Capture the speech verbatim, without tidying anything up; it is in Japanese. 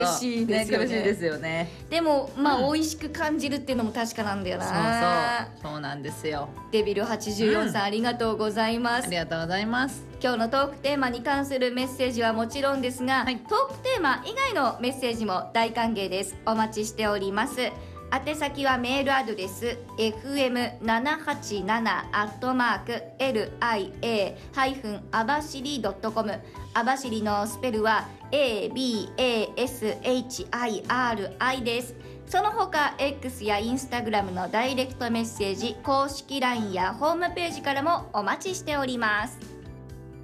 苦しいですよね。 苦しいですよね。 でもまあ、 うん、 美味しく感じるっていうのも確かなんだよな。 そうそうそうなんですよ。 デビルはちじゅうよんさん、 うん、 ありがとうございます。 ありがとうございます。 今日のトークテーマに関するメッセージはもちろんですが、 はい、 トークテーマ以外のメッセージも大歓迎です。お待ちしております。宛先はメールアドレス エフエムななはちなな アットマーク エルアイエー あばしり ドットコム、 あばしりのスペルは エービーエーエスエイチアイアールアイ です。その他 X や Instagram のダイレクトメッセージ、公式 ライン やホームページからもお待ちしております。